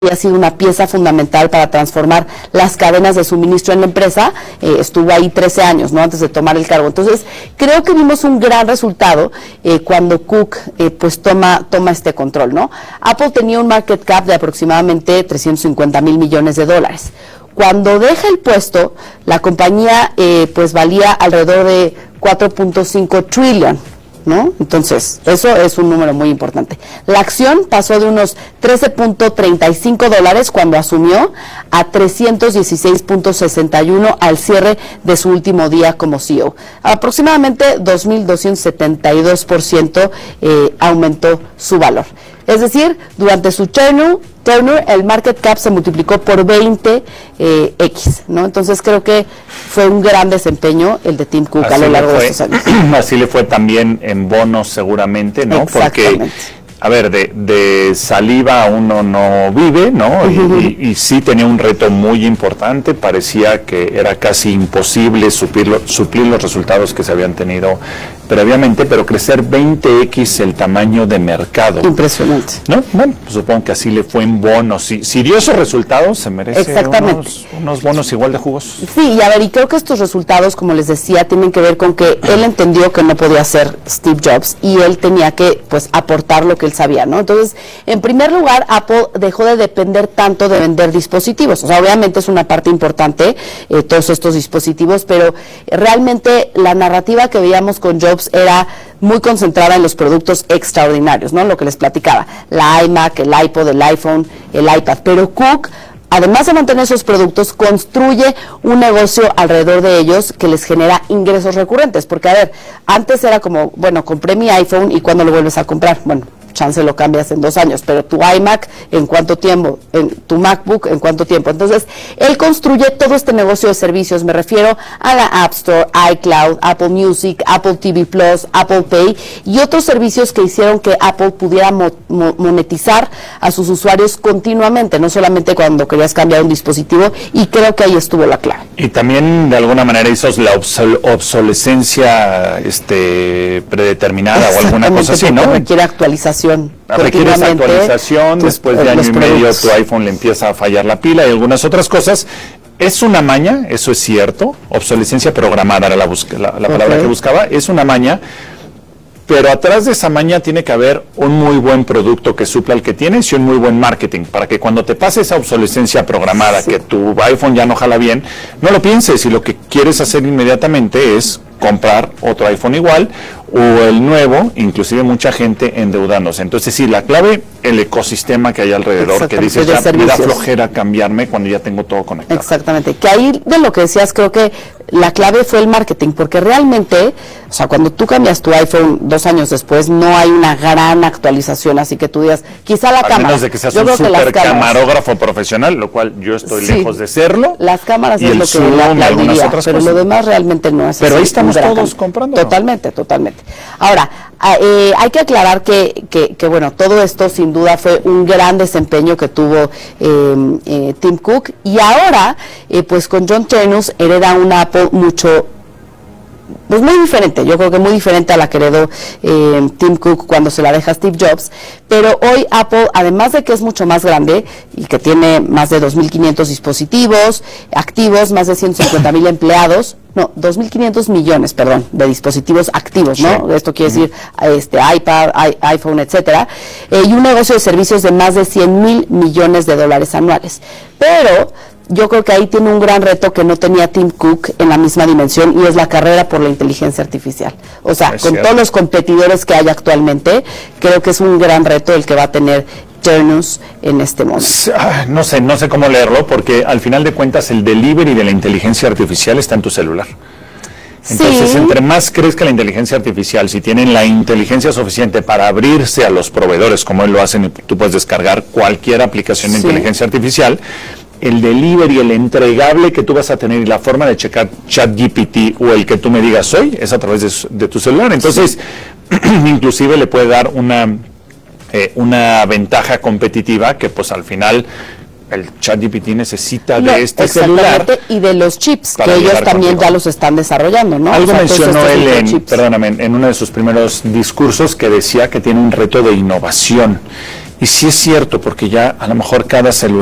ha sido una pieza fundamental para transformar las cadenas de suministro en la empresa. Estuvo ahí 13 años, ¿no?, antes de tomar el cargo. Entonces, creo que vimos un gran resultado cuando Cook pues toma este control, ¿no? Apple tenía un market cap de aproximadamente $350 mil millones. Cuando deja el puesto, la compañía pues valía alrededor de 4.5 trillion. ¿No? Entonces, eso es un número muy importante. La acción pasó de unos $13.35 cuando asumió a 316.61 al cierre de su último día como CEO. Aproximadamente 2.272% aumentó su valor. Es decir, durante su tenure, el market cap se multiplicó por 20x, ¿no? Entonces creo que fue un gran desempeño el de Tim Cook a lo largo de estos años. Así le fue también en bonos seguramente, ¿no? Porque, a ver, de saliva uno no vive, ¿no? Y sí tenía un reto muy importante, parecía que era casi imposible suplir los resultados que se habían tenido previamente, pero crecer 20x el tamaño de mercado. Impresionante. ¿No? Bueno, pues supongo que así le fue en bonos. Si dio esos resultados, se merece unos bonos igual de jugosos. Sí, y a ver, y creo que estos resultados, como les decía, tienen que ver con que él entendió que no podía ser Steve Jobs y él tenía que, pues, aportar lo que él sabía, ¿no? Entonces, en primer lugar, Apple dejó de depender tanto de vender dispositivos. O sea, obviamente es una parte importante todos estos dispositivos, pero realmente la narrativa que veíamos con Jobs era muy concentrada en los productos extraordinarios, ¿no? Lo que les platicaba, la iMac, el iPod, el iPhone, el iPad. Pero Cook, además de mantener esos productos, construye un negocio alrededor de ellos que les genera ingresos recurrentes. Porque, a ver, antes era como, bueno, compré mi iPhone y ¿cuándo lo vuelves a comprar? Bueno, chance lo cambias en 2 años, pero tu iMac, ¿en cuánto tiempo? Tu MacBook, ¿en cuánto tiempo? Entonces, él construye todo este negocio de servicios, me refiero a la App Store, iCloud, Apple Music, Apple TV Plus, Apple Pay y otros servicios que hicieron que Apple pudiera monetizar a sus usuarios continuamente, no solamente cuando querías cambiar un dispositivo, y creo que ahí estuvo la clave. Y también, de alguna manera, hizo la obsolescencia predeterminada o alguna cosa así, ¿no? Requiere actualización. Requiere esa actualización, después de año y medio tu iPhone le empieza a fallar la pila y algunas otras cosas. Es una maña, eso es cierto, obsolescencia programada era la palabra que buscaba, es una maña, pero atrás de esa maña tiene que haber un muy buen producto que supla el que tienes y un muy buen marketing, para que cuando te pase esa obsolescencia programada, que tu iPhone ya no jala bien, no lo pienses y lo que quieres hacer inmediatamente es comprar otro iPhone igual o el nuevo, inclusive mucha gente endeudándose. Entonces sí, la clave, el ecosistema que hay alrededor, que dices, ya me da flojera cambiarme cuando ya tengo todo conectado. Exactamente, que ahí de lo que decías, creo que la clave fue el marketing, porque realmente, o sea, cuando tú cambias tu iPhone 2 años después, no hay una gran actualización, así que tú digas, quizá la cámara. A menos de que seas un super camarógrafo profesional, lo cual yo estoy lejos de serlo. Las cámaras es lo que le aplaudiría, pero lo demás realmente no es así. Pero ahí estamos todos comprando. Totalmente. Ahora, hay que aclarar que bueno, todo esto sin duda fue un gran desempeño que tuvo Tim Cook, y ahora, pues con John Ternus hereda una Apple mucho, pues muy diferente, yo creo que muy diferente a la que heredó Tim Cook cuando se la deja Steve Jobs, pero hoy Apple, además de que es mucho más grande y que tiene más de 2.500 dispositivos activos, más de 150,000 empleados, 2.500 millones, perdón, de dispositivos activos, ¿no? Sí. Esto quiere decir iPad, iPhone, etcétera, y un negocio de servicios de más de $100,000 millones anuales. Pero yo creo que ahí tiene un gran reto que no tenía Tim Cook en la misma dimensión, y es la carrera por la inteligencia artificial. O sea, con todos los competidores que hay actualmente, creo que es un gran reto el que va a tener Ternus en este momento. No sé cómo leerlo, porque al final de cuentas el delivery de la inteligencia artificial está en tu celular. Entonces, entre más crezca la inteligencia artificial, si tienen la inteligencia suficiente para abrirse a los proveedores, como él lo hacen, y tú puedes descargar cualquier aplicación de inteligencia artificial, el delivery, el entregable que tú vas a tener y la forma de checar ChatGPT o el que tú me digas hoy es a través de tu celular. Entonces, inclusive le puede dar una ventaja competitiva que pues al final el ChatGPT necesita de este celular. Y de los chips, que ellos también ya los están desarrollando, ¿no? Algo mencionó él en uno de sus primeros discursos, que decía que tiene un reto de innovación. Y sí es cierto, porque ya a lo mejor cada celular